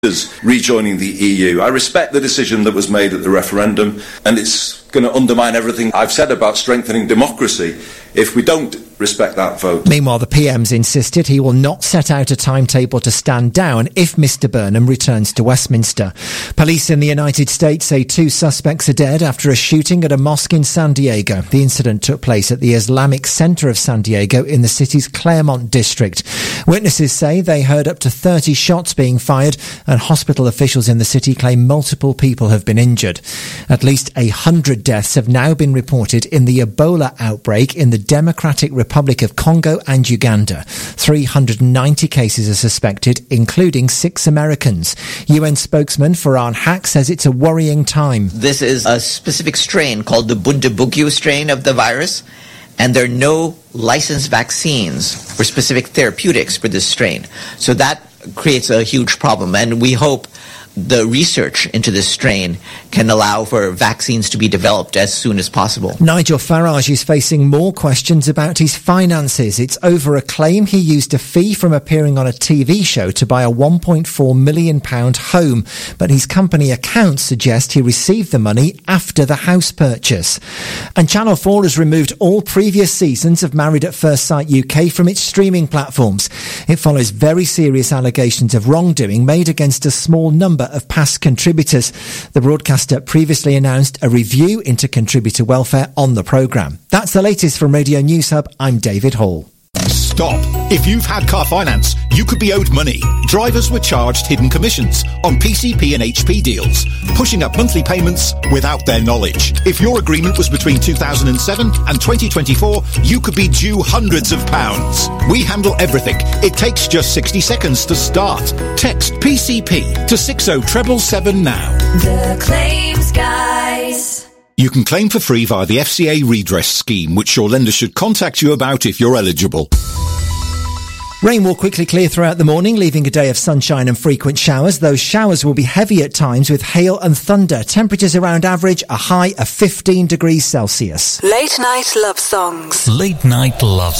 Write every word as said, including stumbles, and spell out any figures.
rejoining the E U. I respect the decision that was made at the referendum, and it's going to undermine everything I've said about strengthening democracy if we don't respect that vote. Meanwhile, the P M's insisted he will not set out a timetable to stand down if Mr Burnham returns to Westminster. Police in the United States say two suspects are dead after a shooting at a mosque in San Diego. The incident took place at the Islamic Center of San Diego in the city's Claremont district. Witnesses say they heard up to thirty shots being fired, and hospital officials in the city claim multiple people have been injured. At least a hundred deaths have now been reported in the Ebola outbreak in the Democratic Republic of Congo and Uganda. three hundred ninety cases are suspected, including six Americans. U N spokesman Farhan Haq says it's a worrying time. This is a specific strain called the Bundibugyo strain of the virus, and there are no licensed vaccines or specific therapeutics for this strain. So that creates a huge problem, and we hope the research into this strain can allow for vaccines to be developed as soon as possible. Nigel Farage is facing more questions about his finances. It's over a claim he used a fee from appearing on a T V show to buy a one point four million pounds home, but his company accounts suggest he received the money after the house purchase. And Channel four has removed all previous seasons of Married at First Sight U K from its streaming platforms. It follows very serious allegations of wrongdoing made against a small number of past contributors. The broadcaster previously announced a review into contributor welfare on the programme. That's the latest from Radio News Hub. I'm David Hall. Stop. If you've had car finance, you could be owed money. Drivers were charged hidden commissions on P C P and H P deals, pushing up monthly payments without their knowledge. If your agreement was between two thousand seven and twenty twenty-four, you could be due hundreds of pounds. We handle everything. It takes just sixty seconds to start. Text P C P to six oh seven seven now. The Claims Guys. You can claim for free via the F C A redress scheme, which your lender should contact you about if you're eligible. Rain will quickly clear throughout the morning, leaving a day of sunshine and frequent showers. Those showers will be heavy at times with hail and thunder. Temperatures around average, a high of fifteen degrees Celsius. Late night love songs. Late night love songs.